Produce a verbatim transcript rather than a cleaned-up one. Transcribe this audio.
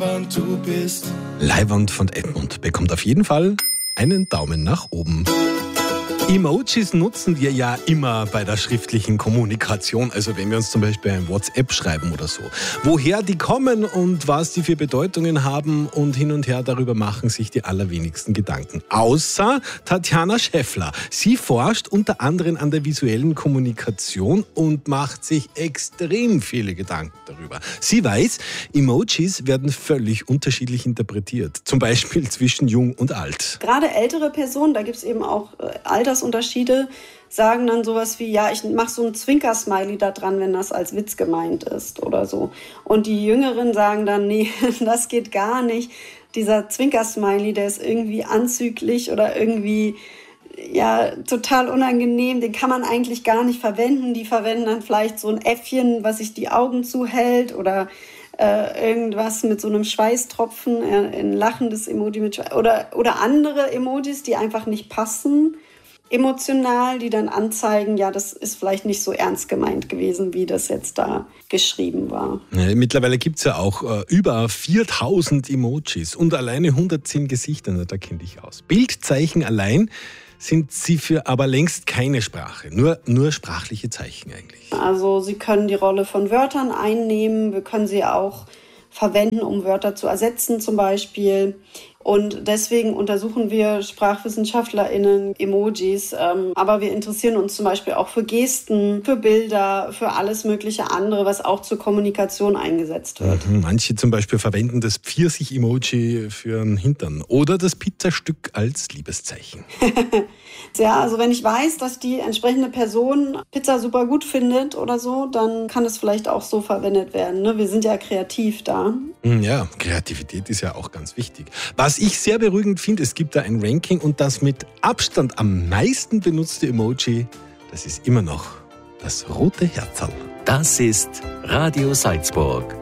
Leiwand du bist. Leiwand von Edmund bekommt auf jeden Fall einen Daumen nach oben. Emojis nutzen wir ja immer bei der schriftlichen Kommunikation, also wenn wir uns zum Beispiel ein WhatsApp schreiben oder so. Woher die kommen und was die für Bedeutungen haben und hin und her, darüber machen sich die allerwenigsten Gedanken. Außer Tatjana Schäffler. Sie forscht unter anderem an der visuellen Kommunikation und macht sich extrem viele Gedanken darüber. Sie weiß, Emojis werden völlig unterschiedlich interpretiert, zum Beispiel zwischen jung und alt. Gerade ältere Personen, da gibt es eben auch äh, Altersunterschiede, sagen dann sowas wie, ja, ich mache so ein Zwinker-Smiley da dran, wenn das als Witz gemeint ist oder so. Und die Jüngeren sagen dann, nee, das geht gar nicht. Dieser Zwinker-Smiley, der ist irgendwie anzüglich oder irgendwie ja total unangenehm, den kann man eigentlich gar nicht verwenden. Die verwenden dann vielleicht so ein Äffchen, was sich die Augen zuhält oder äh, irgendwas mit so einem Schweißtropfen, äh, ein lachendes Emoji mit Schweiß, oder, oder andere Emojis, die einfach nicht passen, emotional, die dann anzeigen, ja, das ist vielleicht nicht so ernst gemeint gewesen, wie das jetzt da geschrieben war. Ja, mittlerweile gibt es ja auch äh, über viertausend Emojis und alleine hundertzehn Gesichter, da kenne ich aus. Bildzeichen allein sind sie für aber längst keine Sprache, nur, nur sprachliche Zeichen eigentlich. Also sie können die Rolle von Wörtern einnehmen, wir können sie auch verwenden, um Wörter zu ersetzen zum Beispiel. Und deswegen untersuchen wir SprachwissenschaftlerInnen Emojis. Ähm, aber wir interessieren uns zum Beispiel auch für Gesten, für Bilder, für alles mögliche andere, was auch zur Kommunikation eingesetzt wird. Mhm, manche zum Beispiel verwenden das Pfirsich-Emoji für einen Hintern oder das Pizzastück als Liebeszeichen. Ja, also wenn ich weiß, dass die entsprechende Person Pizza super gut findet oder so, dann kann es vielleicht auch so verwendet werden. Ne? Wir sind ja kreativ da. Ja, Kreativität ist ja auch ganz wichtig. Was ich sehr beruhigend finde, es gibt da ein Ranking und das mit Abstand am meisten benutzte Emoji, das ist immer noch das rote Herzerl. Das ist Radio Salzburg.